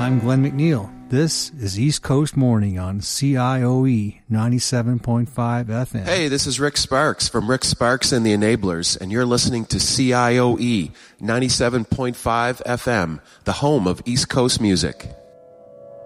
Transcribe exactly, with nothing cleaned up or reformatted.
I'm Glenn McNeil. This is East Coast Morning on C I O E ninety-seven point five F M. Hey, this is Rick Sparks from Rick Sparks and the Enablers, and you're listening to C I O E ninety-seven point five F M, the home of East Coast music.